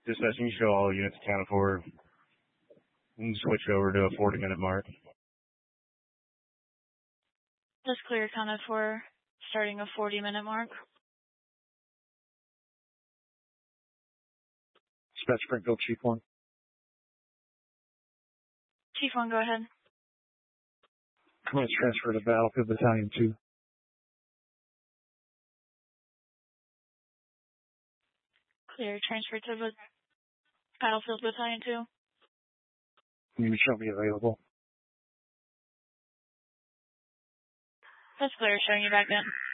Dispatching, show all units accounted for. And switch over to a 40-minute mark. That's clear, accounted for, starting a 40-minute mark. Dispatch Springfield, Chief 1. Chief 1, go ahead. Command transfer to Battlefield Battalion 2. Clear, transfer to Battlefield Battalion 2. You shall be available. That's clear, showing you back in.